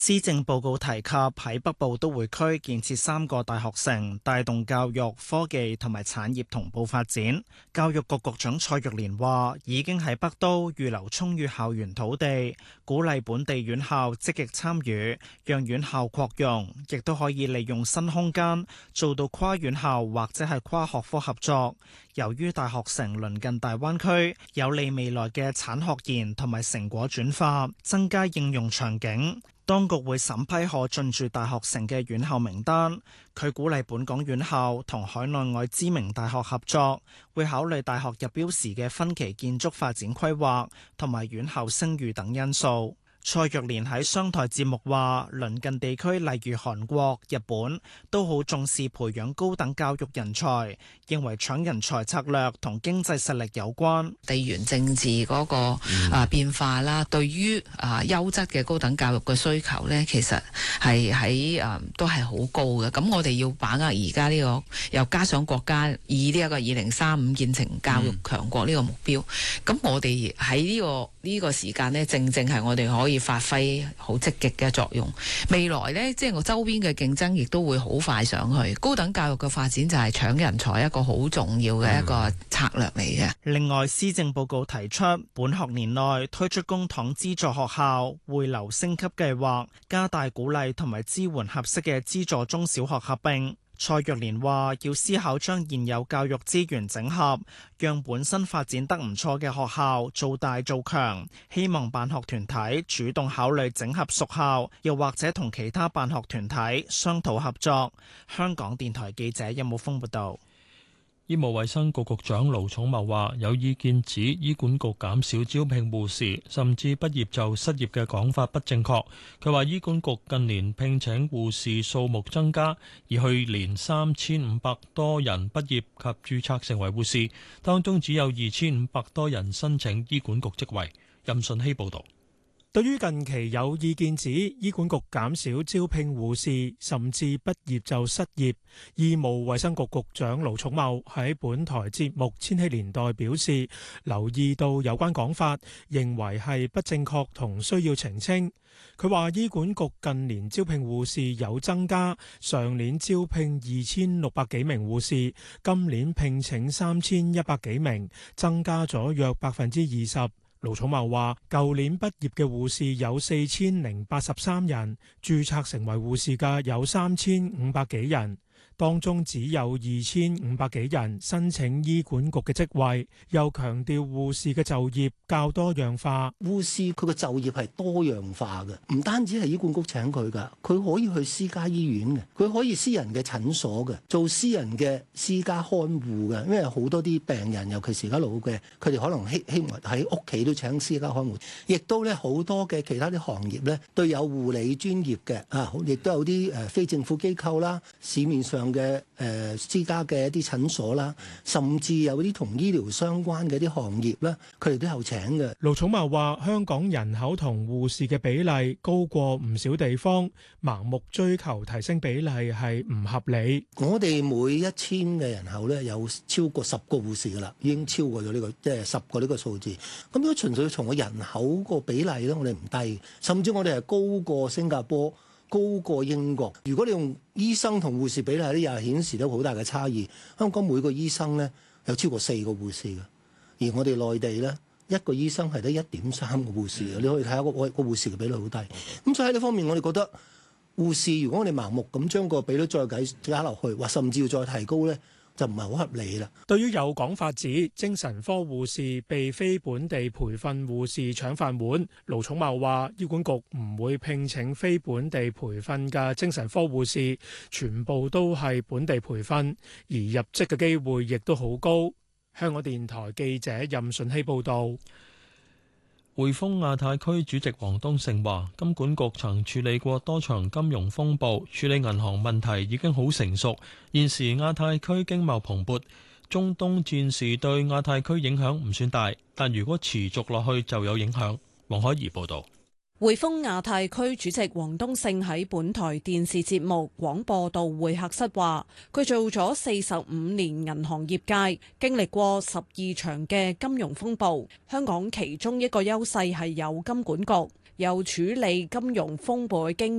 施政報告提及喺北部都會區建設3個大學城，帶動教育、科技同埋產業同步發展。教育局局長蔡若蓮話，已經喺北都預留充裕校園土地，鼓勵本地院校積極參與，讓院校擴容，亦都可以利用新空間做到跨院校或者係跨學科合作。由於大學城鄰近大灣區，有利未來嘅產學研同埋成果轉化，增加應用場景。當局會審批可進駐大學城嘅院校名單。佢鼓勵本港院校同海內外知名大學合作，會考慮大學入標時嘅分期建築發展規劃同埋院校聲譽等因素。蔡若蓮喺商台節目話，鄰近地區例如韓國、日本都好重視培養高等教育人才，認為搶人才策略同經濟實力有關。 地緣政治嗰個變化啦，對於優質嘅高等教育嘅需求呢，其實係喺都係好高嘅。咁我哋要把握而家呢個，又加上國家以呢一個2035建成教育強國呢個目標，咁我哋喺呢個時間呢，正係我哋可以發揮好積極嘅作用。未來呢，即係我周邊嘅競爭亦都會好快上去。高等教育嘅發展就係搶人才一個好重要嘅一個策略嚟嘅。 另外，施政報告提出，本學年內推出公帑資助學校匯流升級計劃，加大鼓勵同埋支援合適嘅資助中小學合併。蔡若蓮話：要思考將現有教育資源整合，讓本身發展得唔錯嘅學校做大做強。希望辦學團體主動考慮整合屬校，又或者同其他辦學團體商討合作。香港電台記者任武峯報道。 醫務衛生局局長盧寵茂話：有意見指醫管局減少招聘護士，甚至畢業就失業嘅講法不正確。佢話醫管局近年聘請護士數目增加，而去年3500多人畢業及註冊成為護士，當中只有2500多人申請醫管局職位。任順希報導。 對於近期有意見指醫管局減少招聘護士，甚至畢業就失業，醫務衛生局局長盧寵茂喺本台節目《千禧年代》表示，留意到有關講法，認為係不正確同需要澄清。佢話醫管局近年招聘護士有增加，上年招聘2600幾名護士，今年聘請3100幾名，增加咗約20%。盧寵茂話：舊年畢業嘅護士有4083人，註冊成為護士嘅有3500幾人。當中只有2500幾人申請醫管局嘅職位，又強調護士嘅就業較多樣化。 護士佢嘅就業係多樣化嘅，唔單止係醫管局請佢㗎，佢可以去私家醫院嘅，佢可以私人嘅診所嘅，做私人嘅私家看護嘅。因為好多啲病人，尤其是而家老嘅，佢哋可能希望喺屋企都請私家看護，亦都咧好多嘅其他啲行業咧都有護理專業嘅啊，亦都有啲非政府機構啦，市面上嘅私家嘅一啲診所啦，甚至有啲同醫療相關嘅啲行業啦，佢哋都有請嘅。 盧寵茂話：香港人口同護士嘅比例高過唔少地方，盲目追求提升比例係唔合理。 我哋每1000嘅人口咧有超過10個護士噶啦，已經超過咗呢個即係10個呢個數字。咁如果純粹從個人口個比例咧，我哋唔低，甚至我哋係高過新加坡，高過英國。如果你用醫生同護士比例咧，又係顯示到好大嘅差異。香港每個醫生咧有超過4個護士嘅，而我哋內地咧一個醫生係得1.3個護士嘅。你可以睇下個護士嘅比率好低。咁所以喺呢方面，我哋覺得護士如果我哋盲目咁將個比率再加落去，或甚至要再提高咧，就唔係好合理啦。 對於有講法指精神科護士被非本地培訓護士搶飯碗，盧寵茂話醫管局唔會聘請非本地培訓嘅精神科護士，全部都係本地培訓，而入職嘅機會亦都好高。香港電台記者任順希報導。 匯豐亞太區主席王冬勝話：金管局曾處理過多場金融風暴，處理銀行問題已經好成熟。現時亞太區經貿蓬勃，中東戰事對亞太區影響唔算大，但如果持續落去就有影響。黃海怡報導。 匯豐亞太區主席黃東勝喺本台電視節目廣播道會客室話，佢做咗45年銀行業界，經歷過12場嘅金融風暴。香港其中一個優勢係有金管局，有處理金融風暴嘅經驗。